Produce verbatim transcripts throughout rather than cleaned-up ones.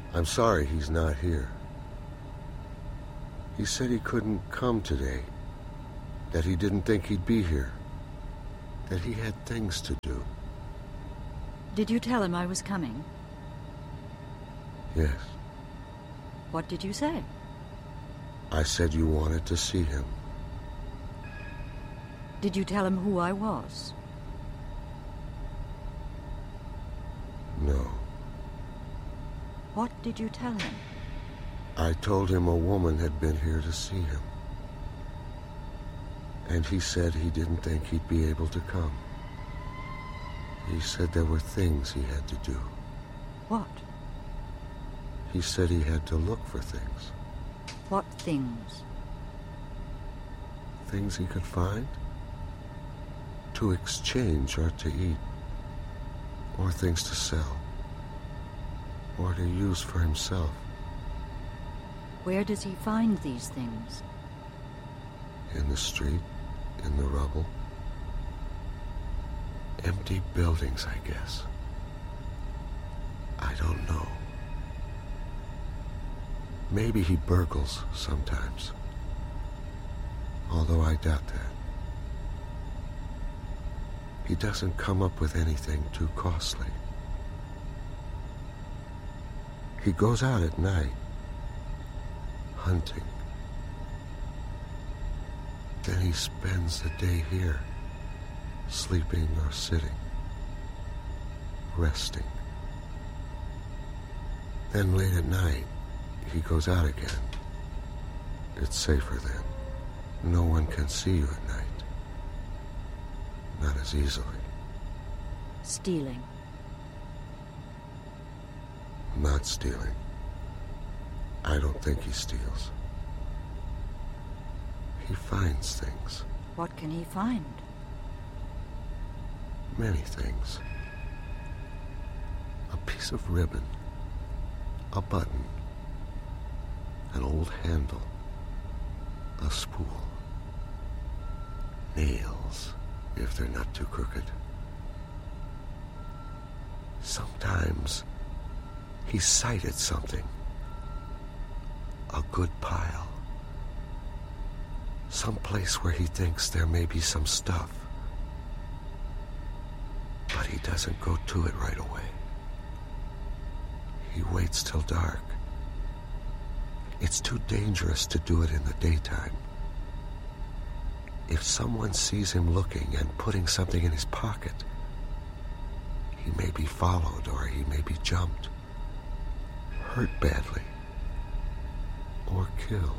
I'm sorry he's not here. He said he couldn't come today, that he didn't think he'd be here, that he had things to do. Did you tell him I was coming? Yes. What did you say? I said you wanted to see him. Did you tell him who I was? No. What did you tell him? I told him a woman had been here to see him. And he said he didn't think he'd be able to come. He said there were things he had to do. What? He said he had to look for things. What things? Things he could find? To exchange or to eat. Or things to sell. Or to use for himself. Where does he find these things? In the street, in the rubble. Empty buildings, I guess. I don't know. Maybe he burgles sometimes. Although I doubt that. He doesn't come up with anything too costly. He goes out at night, hunting. Then he spends the day here, sleeping or sitting, resting. Then late at night, he goes out again. It's safer then. No one can see you at night. Not as easily. Stealing. Not stealing. I don't think he steals. He finds things. What can he find? Many things. A piece of ribbon. A button. An old handle. A spool. Nails, if they're not too crooked. Sometimes he sighted something. A good pile. Some place where he thinks there may be some stuff. But he doesn't go to it right away. He waits till dark. It's too dangerous to do it in the daytime. If someone sees him looking and putting something in his pocket, he may be followed or he may be jumped, hurt badly, or killed.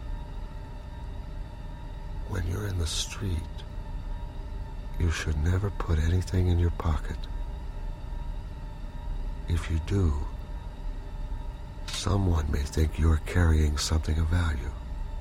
When you're in the street, you should never put anything in your pocket. If you do, someone may think you're carrying something of value.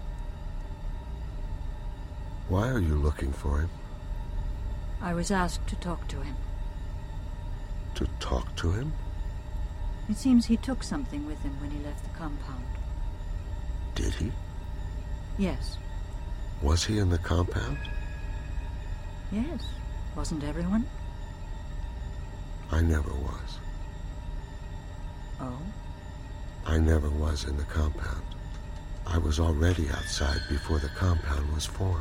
Why are you looking for him? I was asked to talk to him. To talk to him? It seems he took something with him when he left the compound. Did he? Yes. Was he in the compound? Yes. Wasn't everyone? I never was. Oh? I never was in the compound. I was already outside before the compound was formed.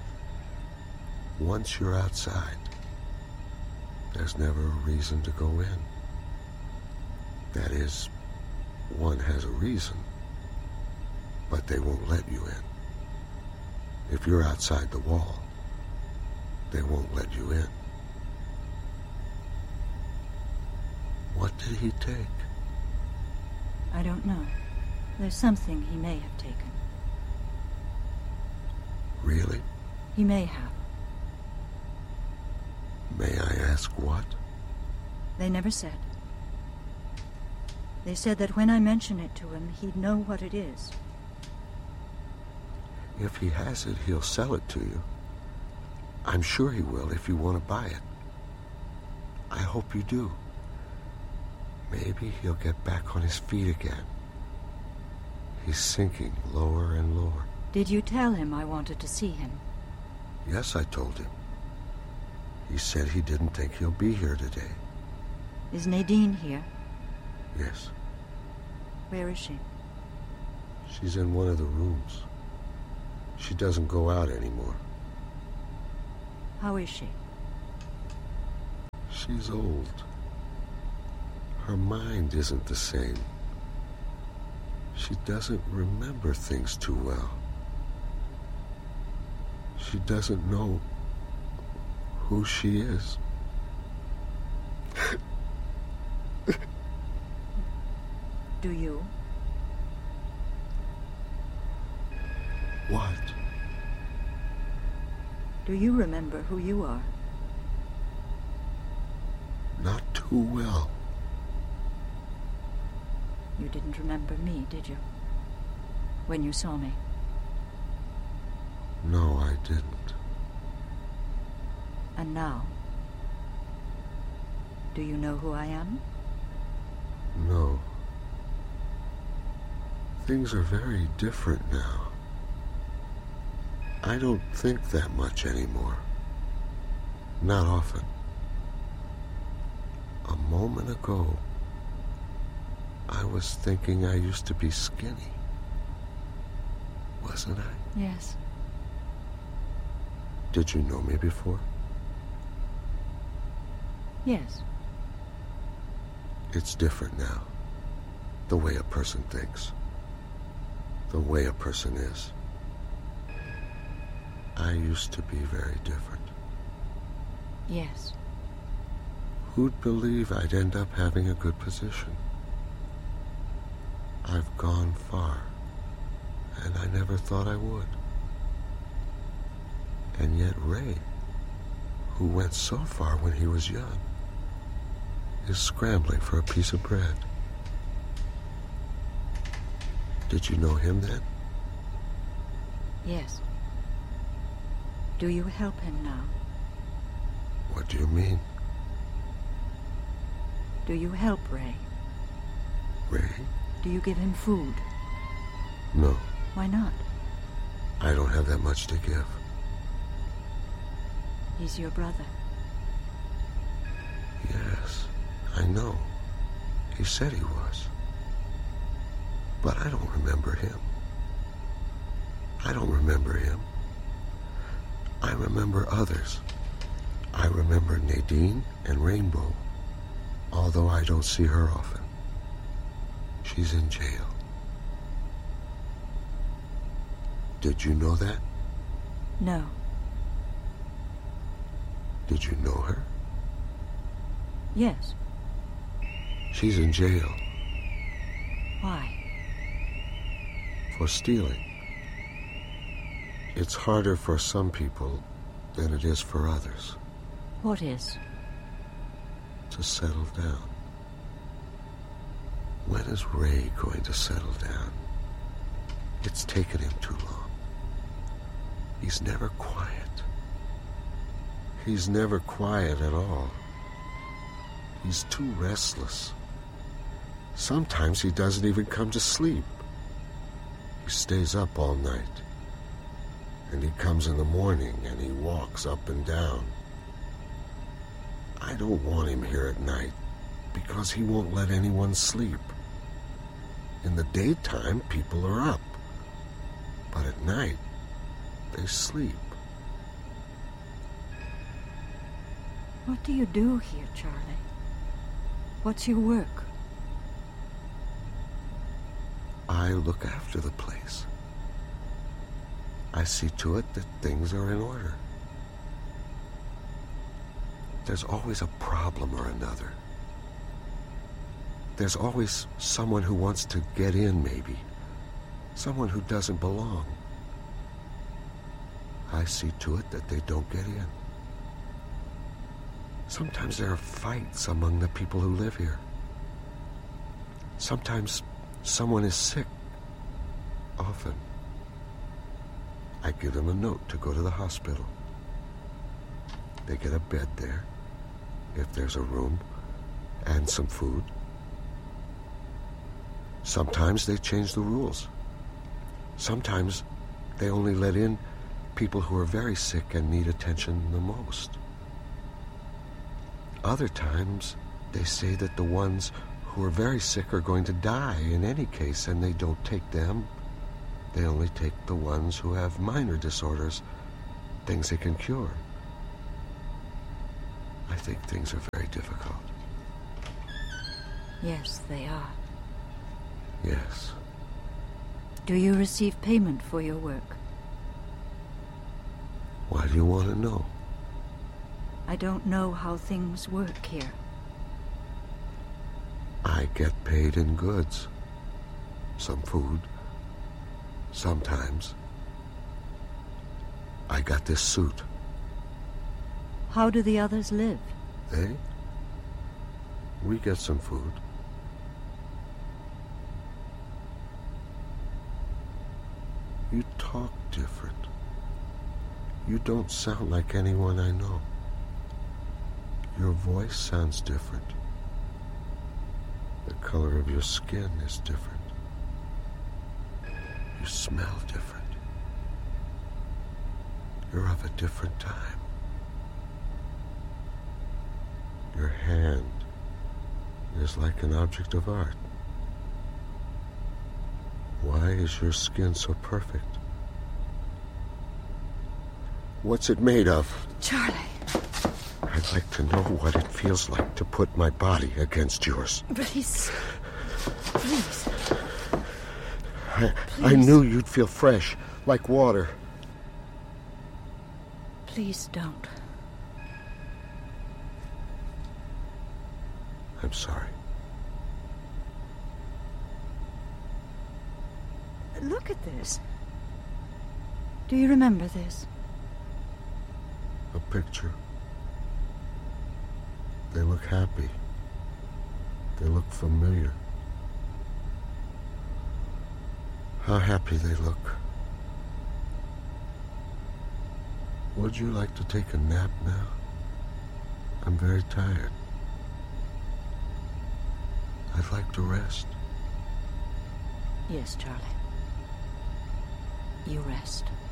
Once you're outside, there's never a reason to go in. That is, one has a reason, but they won't let you in. If you're outside the wall, they won't let you in. What did he take? I don't know. There's something he may have taken. Really? He may have. May I ask what? They never said. They said that when I mention it to him, he'd know what it is. If he has it, he'll sell it to you. I'm sure he will if you want to buy it. I hope you do. Maybe he'll get back on his feet again. He's sinking lower and lower. Did you tell him I wanted to see him? Yes, I told him. He said he didn't think he'll be here today. Is Nadine here? Yes. Where is she? She's in one of the rooms. She doesn't go out anymore. How is she? She's old. Her mind isn't the same. She doesn't remember things too well. She doesn't know who she is. Do you? What? Do you remember who you are? Not too well. You didn't remember me, did you? When you saw me? No, I didn't. And now? Do you know who I am? No. Things are very different now. I don't think that much anymore. Not often. A moment ago, I was thinking I used to be skinny. Wasn't I? Yes. Did you know me before? Yes. It's different now. The way a person thinks. The way a person is. I used to be very different. Yes. Who'd believe I'd end up having a good position? I've gone far, and I never thought I would. And yet Ray, who went so far when he was young, is scrambling for a piece of bread. Did you know him then? Yes. Do you help him now? What do you mean? Do you help Ray? Ray? Do you give him food? No. Why not? I don't have that much to give. He's your brother. Yes, I know. He said he was. But I don't remember him. I don't remember him. I remember others. I remember Nadine and Rainbow, although I don't see her often. She's in jail. Did you know that? No. Did you know her? Yes. She's in jail. Why? For stealing. It's harder for some people than it is for others. What is? To settle down. When is Ray going to settle down? It's taken him too long. He's never quiet. He's never quiet at all. He's too restless. Sometimes he doesn't even come to sleep. He stays up all night. And he comes in the morning and he walks up and down. I don't want him here at night because he won't let anyone sleep. In the daytime, people are up. But at night, they sleep. What do you do here, Charlie? What's your work? I look after the place. I see to it that things are in order. There's always a problem or another. There's always someone who wants to get in, maybe. Someone who doesn't belong. I see to it that they don't get in. Sometimes there are fights among the people who live here. Sometimes someone is sick. Often. I give them a note to go to the hospital. They get a bed there, if there's a room, and some food. Sometimes they change the rules. Sometimes they only let in people who are very sick and need attention the most. Other times, they say that the ones who are very sick are going to die in any case, and they don't take them. They only take the ones who have minor disorders, things they can cure. I think things are very difficult. Yes, they are. Yes. Do you receive payment for your work? Why do you want to know? I don't know how things work here. I get paid in goods. Some food. Sometimes. I got this suit. How do the others live? They? We get some food. You talk different. You don't sound like anyone I know. Your voice sounds different. The color of your skin is different. You smell different. You're of a different time. Your hand is like an object of art. Why is your skin so perfect? What's it made of? Charlie. I'd like to know what it feels like to put my body against yours. Please. Please. I, Please. I knew you'd feel fresh, like water. Please don't. I'm sorry. Look at this. Do you remember this? A picture. They look happy. They look familiar. How happy they look. Would you like to take a nap now? I'm very tired. I'd like to rest. Yes, Charlie. You rest.